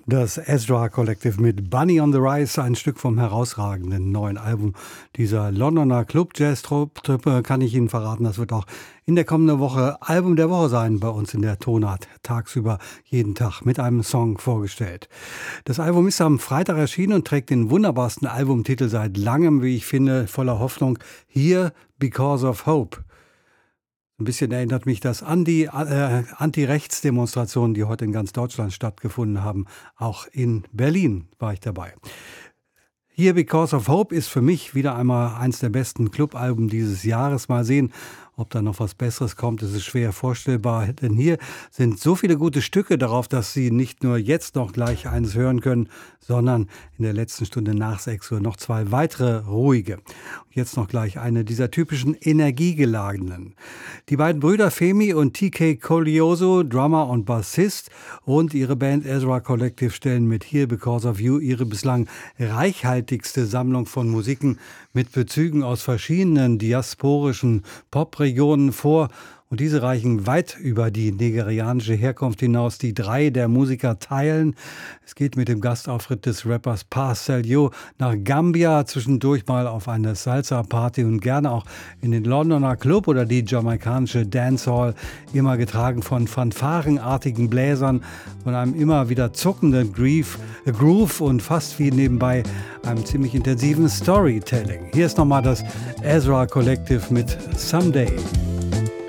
Das Ezra Collective mit Bunny on the Rise, ein Stück vom herausragenden neuen Album dieser Londoner Club-Jazz-Truppe, kann ich Ihnen verraten. Das wird auch in der kommenden Woche Album der Woche sein bei uns in der Tonart. Tagsüber jeden Tag mit einem Song vorgestellt. Das Album ist am Freitag erschienen und trägt den wunderbarsten Albumtitel seit langem, wie ich finde, voller Hoffnung. Here Because of Hope. Ein bisschen erinnert mich das an die Anti-Rechts-Demonstrationen, die heute in ganz Deutschland stattgefunden haben. Auch in Berlin war ich dabei. Here Because of Hope ist für mich wieder einmal eins der besten Clubalben dieses Jahres. Mal sehen, ob da noch was Besseres kommt, das ist schwer vorstellbar. Denn hier sind so viele gute Stücke darauf, dass Sie nicht nur jetzt noch gleich eines hören können, sondern in der letzten Stunde nach 6 Uhr noch 2 weitere ruhige. Jetzt noch gleich eine dieser typischen energiegeladenen. Die beiden Brüder Femi und TK Colioso, Drummer und Bassist, und ihre Band Ezra Collective stellen mit Here Because of You ihre bislang reichhaltigste Sammlung von Musiken mit Bezügen aus verschiedenen diasporischen Popregionen vor. Und diese reichen weit über die nigerianische Herkunft hinaus, die 3 der Musiker teilen. Es geht mit dem Gastauftritt des Rappers Parcelio nach Gambia, zwischendurch mal auf eine Salsa-Party und gerne auch in den Londoner Club oder die jamaikanische Dancehall, immer getragen von fanfarenartigen Bläsern, von einem immer wieder zuckenden Groove und fast wie nebenbei einem ziemlich intensiven Storytelling. Hier ist nochmal das Ezra Collective mit Someday.